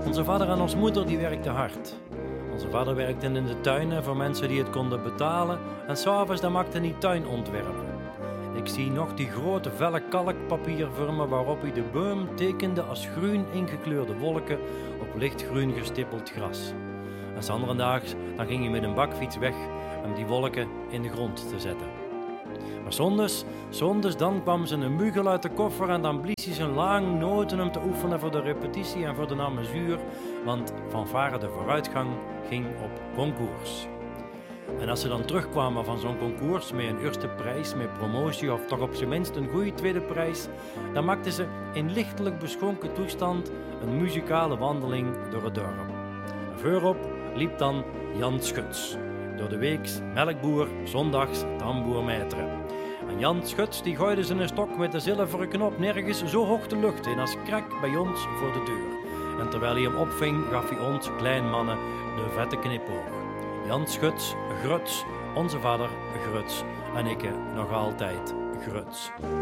Onze vader en onze moeder die werkten hard. Onze vader werkte in de tuinen voor mensen die het konden betalen en 's avonds dan maakte hij tuinontwerpen. Ik zie nog die grote velle kalkpapier vormen waarop hij de boom tekende als groen ingekleurde wolken op lichtgroen gestippeld gras. En 's andere daags dan ging hij met een bakfiets weg om die wolken in de grond te zetten. Maar zondags dan kwam ze een mugel uit de koffer en dan blies hij zijn lang noten om te oefenen voor de repetitie en voor de amusuur, want fanfare de vooruitgang ging op concours. En als ze dan terugkwamen van zo'n concours met een eerste prijs, met promotie of toch op zijn minst een goede tweede prijs, dan maakten ze in lichtelijk beschonken toestand een muzikale wandeling door het dorp. En voorop liep dan Jan Schuts, door de weeks melkboer, zondags tamboermetre. En Jan Schuts die gooide zijn stok met de zilveren knop nergens zo hoog de lucht in als krak bij ons voor de deur. En terwijl hij hem opving, gaf hij ons klein mannen de vette knipoog. Jan Schuts, Gruts, onze vader Gruts en ik nog altijd Gruts.